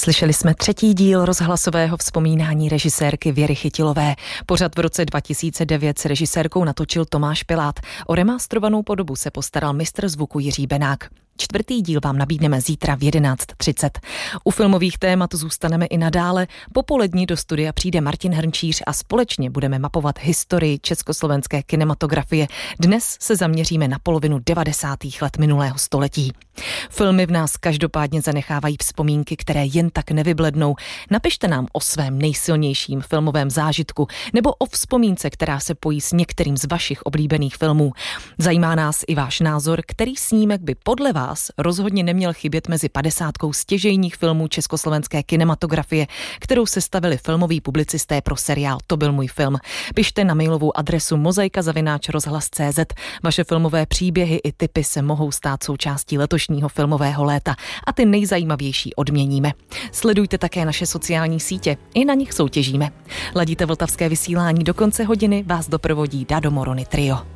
Slyšeli jsme třetí díl rozhlasového vzpomínání režisérky Věry Chytilové. Pořad v roce 2009 s režisérkou natočil Tomáš Pilát. O remastrovanou podobu se postaral mistr zvuku Jiří Benák. Čtvrtý díl vám nabídneme zítra v 11:30. U filmových témat zůstaneme i nadále. Popolední do studia přijde Martin Hrnčíř a společně budeme mapovat historii československé kinematografie. Dnes se zaměříme na polovinu 90. let minulého století. Filmy v nás každopádně zanechávají vzpomínky, které jen tak nevyblednou. Napište nám o svém nejsilnějším filmovém zážitku nebo o vzpomínce, která se pojí s některým z vašich oblíbených filmů. Zajímá nás i váš názor, který snímek by podle vás rozhodně neměl chybět mezi 50 stěžejních filmů československé kinematografie, kterou sestavili filmoví publicisté pro seriál To byl můj film. Pište na mailovou adresu mozaika@rozhlas.cz. Vaše filmové příběhy i tipy se mohou stát součástí letošního filmového léta a ty nejzajímavější odměníme. Sledujte také naše sociální sítě, i na nich soutěžíme. Ladíte vltavské vysílání, do konce hodiny vás doprovodí Dado Morony Trio.